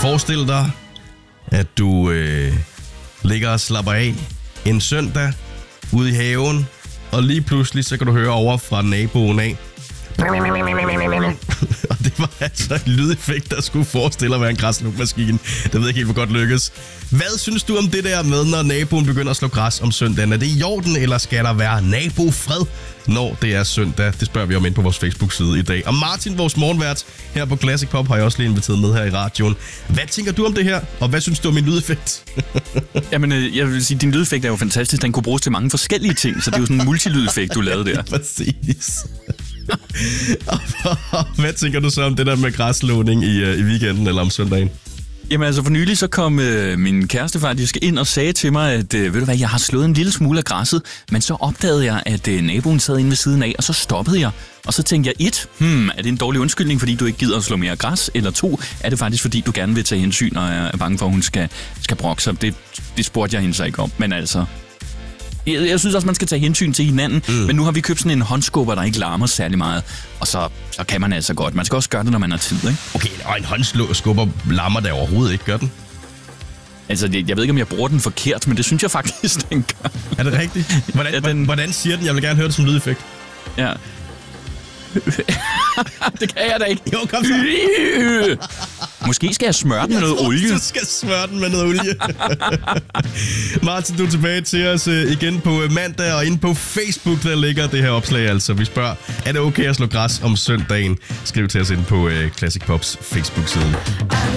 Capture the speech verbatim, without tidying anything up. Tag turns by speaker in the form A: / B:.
A: Forestil dig, at du øh, ligger og slapper af en søndag ude i haven, og lige pludselig så kan du høre over fra naboen af. Og det var altså en lydeffekt, der skulle forestille at være en græsslugmaskine. Det ved jeg ikke helt, hvor godt lykkes. Hvad synes du om det der med, når naboen begynder at slå græs om søndagen? Er det i orden, eller skal der være nabofred, når det er søndag? Det spørger vi om ind på vores Facebook-side i dag. Og Martin, vores morgenvært her på Classic Pop, har jeg også lige inviteret med her i radioen. Hvad tænker du om det her, og hvad synes du om min lydeffekt?
B: Jamen, jeg vil sige, din lydeffekt er jo fantastisk. Den kunne bruges til mange forskellige ting, så det er jo sådan en multilydeffekt, du lavede der.
A: Præcis. Hvad tænker du så om det der med græsslåning i, uh, i weekenden eller om søndagen?
B: Jamen altså for nylig så kom øh, min kæreste faktisk ind og sagde til mig, at øh, ved du hvad, jeg har slået en lille smule af græsset, men så opdagede jeg, at øh, naboen sad inde ved siden af, og så stoppede jeg. Og så tænkte jeg, et, hmm, er det en dårlig undskyldning, fordi du ikke gider at slå mere græs? Eller to, er det faktisk fordi, du gerne vil tage hensyn og er bange for, at hun skal, skal brokke sig? Det, det spurgte jeg hende så ikke om, men altså... Jeg, jeg synes også, man skal tage hensyn til hinanden, mm. men nu har vi købt sådan en håndskubber, der ikke larmer særlig meget, og så, så kan man altså godt. Man skal også gøre det, når man har tid, ikke?
A: Okay, og en håndskubber larmer der overhovedet ikke, gør den?
B: Altså, det, jeg ved ikke, om jeg bruger den forkert, men det synes jeg faktisk, den gør.
A: Er det rigtigt? Hvordan, ja, den... hvordan siger den? Jeg vil gerne høre det som lydeffekt.
B: Ja. Det kan jeg da ikke.
A: Jo, kom så.
B: Måske skal jeg smøre den med noget olie.
A: Du skal smøre den med noget olie. Martin, du er tilbage til os igen på mandag, og inde på Facebook, der ligger det her opslag altså. Vi spørger, er det okay at slå græs om søndagen? Skriv til os inde på Classic Pops Facebook-side.